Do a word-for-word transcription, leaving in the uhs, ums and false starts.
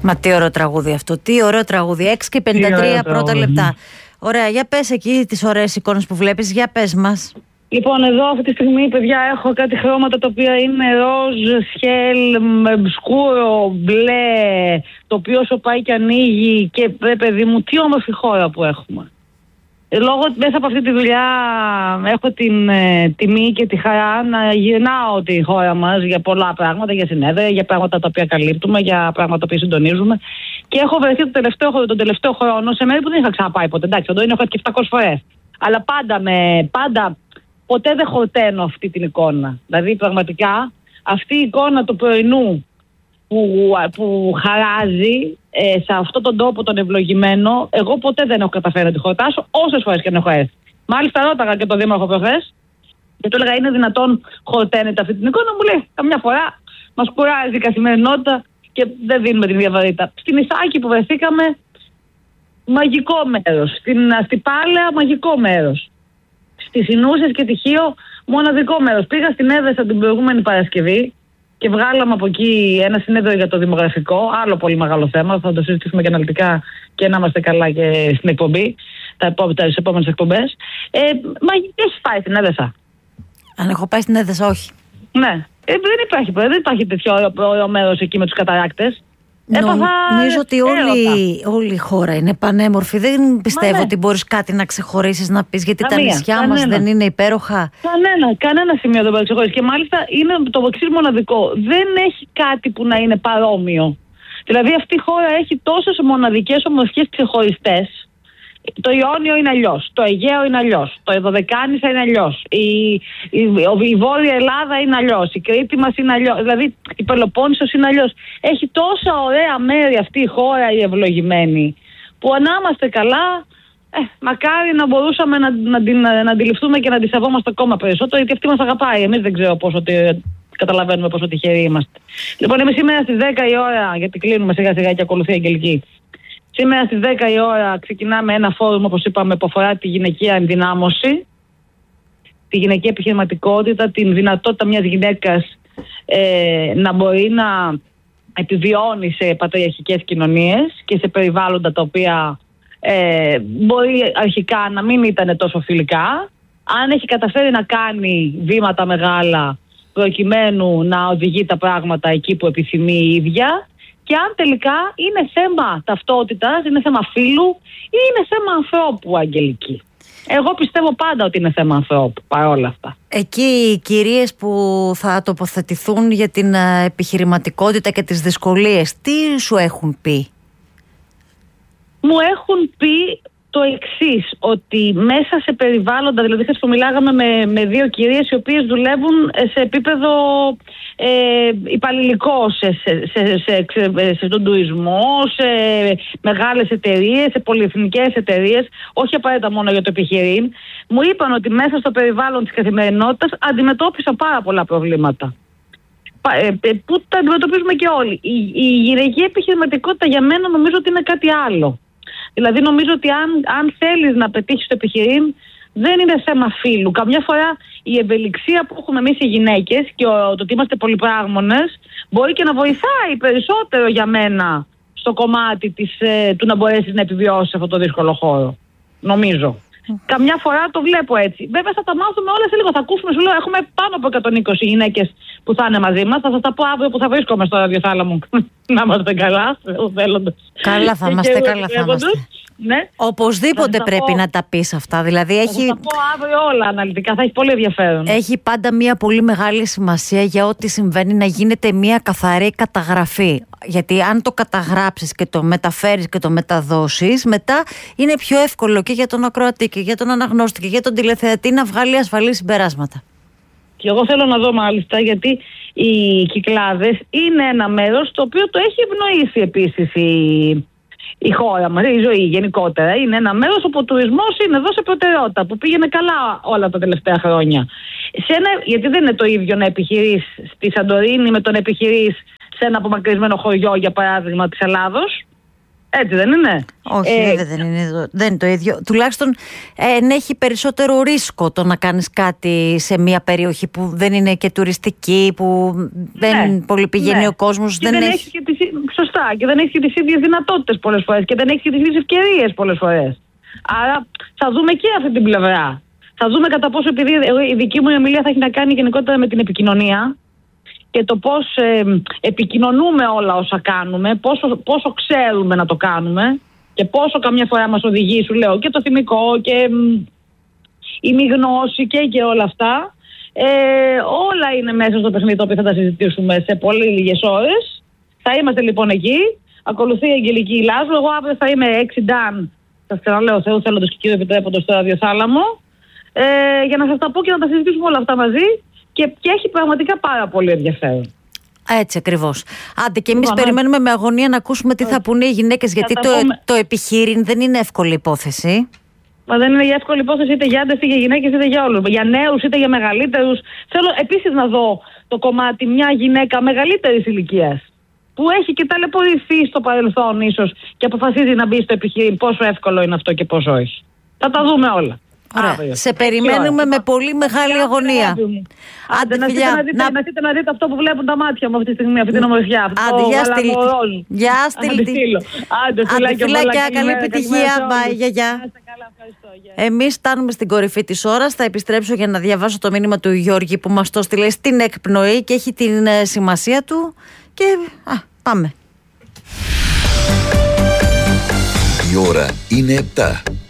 Μα τι ωραίο τραγούδι αυτό, τι ωραίο τραγούδι. έξι και πενήντα τρία πρώτα λεπτά. Ωραία, για πες εκεί τις ωραίες εικόνες που βλέπεις, για πες μας. Λοιπόν, εδώ αυτή τη στιγμή, παιδιά, έχω κάτι χρώματα τα οποία είναι ροζ, σχέλ, σκούρο, μπλε, το οποίο όσο πάει και ανοίγει και ρε παιδί μου, τι όμορφη χώρα που έχουμε. Λόγω μέσα από αυτή τη δουλειά έχω την ε, τιμή και τη χαρά να γυρνάω τη χώρα μας για πολλά πράγματα, για συνέδρια, για πράγματα τα οποία καλύπτουμε, για πράγματα που συντονίζουμε. Και έχω βρεθεί το τελευταίο, τον τελευταίο χρόνο σε μέρη που δεν είχα ξαναπάει ποτέ. Εντάξει, εδώ είναι έχω και επτακόσιες φορές. Αλλά πάντα με. Πάντα, ποτέ δεν χορταίνω αυτή την εικόνα. Δηλαδή, πραγματικά, αυτή η εικόνα του πρωινού που, που χαράζει ε, σε αυτόν τον τόπο τον ευλογημένο, εγώ ποτέ δεν έχω καταφέρει να τη χορτάσω, όσες φορές και αν έχω έρθει. Μάλιστα, ρώταγα και τον Δήμαρχο προχθές, και του έλεγα: είναι δυνατόν χορταίνετε αυτή την εικόνα? Μου λέει: καμιά φορά μας κουράζει η καθημερινότητα και δεν δίνουμε την διαβαρύτητα. Στην Ιθάκη που βρεθήκαμε, μαγικό μέρος. Στην Αστυπάλαια, μαγικό μέρος. Στις Ινούσες και τη Χίο, μοναδικό μέρος. Πήγα στην Έδεσα την προηγούμενη Παρασκευή και βγάλαμε από εκεί ένα συνέδριο για το δημογραφικό. Άλλο πολύ μεγάλο θέμα. Θα το συζητήσουμε και αναλυτικά και να είμαστε καλά και στην εκπομπή, τις επόμενες εκπομπές. Ε, μα έχεις πάει στην Έδεσα? Αν έχω πάει στην Έδεσα, όχι. Ναι. Ε, δεν υπάρχει, δεν υπάρχει τέτοιο ωραίο μέρος εκεί με τους καταράκτες. Νομίζω ότι όλη, όλη η χώρα είναι πανέμορφη. Δεν πιστεύω ναι. ότι μπορείς κάτι να ξεχωρίσεις, να πεις, γιατί Καμία, τα νησιά κανένα. μας δεν είναι υπέροχα. Κανένα, κανένα σημείο δεν μπορεί να ξεχωρίσεις. Και μάλιστα είναι το εξής μοναδικό. Δεν έχει κάτι που να είναι παρόμοιο. Δηλαδή αυτή η χώρα έχει τόσες μοναδικές ομορφιές ξεχωριστές. Το Ιόνιο είναι αλλιώς, το Αιγαίο είναι αλλιώς, το Δωδεκάνησα είναι αλλιώς, η, η, η Βόρεια Ελλάδα είναι αλλιώς, η Κρήτη μας είναι αλλιώς, δηλαδή η Πελοπόννησος είναι αλλιώς. Έχει τόσα ωραία μέρη αυτή η χώρα η ευλογημένη, που αν είμαστε καλά, ε, μακάρι να μπορούσαμε να, να, να, να, να αντιληφθούμε και να τη σεβόμαστε ακόμα περισσότερο, γιατί αυτή μας αγαπάει. Εμείς δεν ξέρω πόσο τε, καταλαβαίνουμε πόσο τυχεροί είμαστε. Λοιπόν, είμαι σήμερα στις δέκα η ώρα, γιατί κλείνουμε σιγά σιγά και ακολουθεί η Αγγελική. Σήμερα στις δέκα η ώρα ξεκινάμε ένα φόρουμ, όπως είπαμε, που αφορά τη γυναικεία ενδυνάμωση, τη γυναικεία επιχειρηματικότητα, την δυνατότητα μιας γυναίκας ε, να μπορεί να επιβιώνει σε πατριαρχικές κοινωνίες και σε περιβάλλοντα τα οποία ε, μπορεί αρχικά να μην ήταν τόσο φιλικά. Αν έχει καταφέρει να κάνει βήματα μεγάλα προκειμένου να οδηγεί τα πράγματα εκεί που επιθυμεί η ίδια, και αν τελικά είναι θέμα ταυτότητας, είναι θέμα φύλου ή είναι θέμα ανθρώπου, Αγγελική. Εγώ πιστεύω πάντα ότι είναι θέμα ανθρώπου, παρόλα αυτά. Εκεί οι κυρίες που θα τοποθετηθούν για την επιχειρηματικότητα και τις δυσκολίες, τι σου έχουν πει? Μου έχουν πει το εξής, ότι μέσα σε περιβάλλοντα, δηλαδή χθες που μιλάγαμε με, με δύο κυρίες οι οποίες δουλεύουν σε επίπεδο ε, υπαλληλικό, σε, σε, σε, σε, σε, σε τον τουρισμό, σε μεγάλες εταιρείες, σε πολυεθνικές εταιρείες, όχι απαραίτητα μόνο για το επιχειρήν, μου είπαν ότι μέσα στο περιβάλλον της καθημερινότητας αντιμετώπισαν πάρα πολλά προβλήματα. Που τα αντιμετωπίζουμε και όλοι. Η, η γυναικεία επιχειρηματικότητα για μένα νομίζω ότι είναι κάτι άλλο. Δηλαδή νομίζω ότι αν, αν θέλεις να πετύχεις το επιχειρήν, δεν είναι θέμα φύλου. Καμιά φορά η ευελιξία που έχουμε εμείς οι γυναίκες και ο, το ότι είμαστε πολυπράγμονες μπορεί και να βοηθάει περισσότερο για μένα στο κομμάτι της, ε, του να μπορέσεις να επιβιώσεις σε αυτό το δύσκολο χώρο. Νομίζω. Mm. Καμιά φορά το βλέπω έτσι. Βέβαια θα τα μάθουμε όλα σε λίγο. Θα ακούσουμε, σου λέω, έχουμε πάνω από εκατόν είκοσι γυναίκες που θα είναι μαζί μας. Θα σας τα πω αύριο που θα βρίσκομαι στο ραδιοθάλαμο. Να είμαστε καλά, θέλοντας. Καλά θα είμαστε, καλά θα είμαστε. Ναι. Οπωσδήποτε πρέπει πω... να τα πεις αυτά. Δηλαδή έχει... Θα τα πω αύριο όλα αναλυτικά, θα έχει πολύ ενδιαφέρον. Έχει πάντα μια πολύ μεγάλη σημασία για ό,τι συμβαίνει να γίνεται μια καθαρή καταγραφή. Γιατί αν το καταγράψεις και το μεταφέρεις και το μεταδώσεις, μετά είναι πιο εύκολο και για τον ακροατή και για τον αναγνώστη και για τον τηλεθεατή να βγάλει ασφαλή συμπεράσματα. Και εγώ θέλω να δω μάλιστα, γιατί οι Κυκλάδες είναι ένα μέρος το οποίο το έχει ευνοήσει επίσης η... η χώρα μας, η ζωή γενικότερα. Είναι ένα μέρος όπου ο τουρισμός είναι εδώ σε προτεραιότητα, που πήγαινε καλά όλα τα τελευταία χρόνια. Σε ένα, γιατί δεν είναι το ίδιο να επιχειρείς στη Σαντορίνη με το να επιχειρείς σε ένα απομακρυσμένο χωριό, για παράδειγμα, της Ελλάδος. Έτσι δεν είναι? Όχι, ε, δεν, είναι, δεν είναι το ίδιο. Τουλάχιστον ε, έχει περισσότερο ρίσκο το να κάνεις κάτι σε μια περιοχή που δεν είναι και τουριστική, που δεν ναι, πολύ πηγαίνει ναι. ο κόσμος. Και δεν δεν έχει... έχει και τη, σωστά, μπροστά και δεν έχεις και τις ίδιες δυνατότητες πολλές φορές και δεν έχεις και τις ίδιες ευκαιρίες πολλές φορές. Άρα θα δούμε και αυτή την πλευρά. Θα δούμε κατά πόσο, επειδή η δική μου ομιλία θα έχει να κάνει γενικότερα με την επικοινωνία και το πώς ε, επικοινωνούμε όλα όσα κάνουμε, πόσο, πόσο ξέρουμε να το κάνουμε και πόσο καμιά φορά μας οδηγεί, σου λέω, και το θυμικό και ε, η μη γνώση και, και όλα αυτά. Ε, όλα είναι μέσα στο παιχνίδι το οποίο θα τα συζητήσουμε σε πολύ λίγες ώρες. Θα είμαστε λοιπόν εκεί. Ακολουθεί η Αγγελική Λάζου. Εγώ αύριο θα είμαι έξι Νταν. Σας ξαναλέω, Θεού θέλοντος και Κύριε επιτρέποντος, στο ραδιοθάλαμο. Ε, για να σας τα πω και να τα συζητήσουμε όλα αυτά μαζί. Και, και έχει πραγματικά πάρα πολύ ενδιαφέρον. Έτσι ακριβώς. Άντε, και εμείς περιμένουμε με αγωνία να ακούσουμε τι θα πούνε οι γυναίκες, γιατί το, πούμε... το επιχείρην δεν είναι εύκολη υπόθεση. Μα δεν είναι για εύκολη υπόθεση είτε για άντρες είτε για γυναίκες είτε για όλους. Για νέους είτε για μεγαλύτερους. Θέλω επίσης να δω το κομμάτι μια γυναίκα μεγαλύτερης ηλικίας που έχει και ταλαιπωρηθεί στο παρελθόν ίσως και αποφασίζει να μπει στο επιχείρημα. Πόσο εύκολο είναι αυτό και πόσο όχι. Θα τα δούμε όλα. Ωραία. Άρα, σε περιμένουμε με πολύ μεγάλη αγωνία. Άντε, να δείτε να, να... να, να δείτε αυτό που βλέπουν τα μάτια μου αυτή τη στιγμή, αυτή την ομορφιά. Άντε, γεια στείλτε. Άντε, φιλάκια, καλή επιτυχία. Bye, γιαγιά. Εμείς φτάνουμε στην κορυφή της ώρας. Θα επιστρέψω για να διαβάσω το μήνυμα του Γιώργη που μας το στείλε στην εκπνοή και έχει την σημασία του. Και α, πάμε. Η ώρα είναι επτά.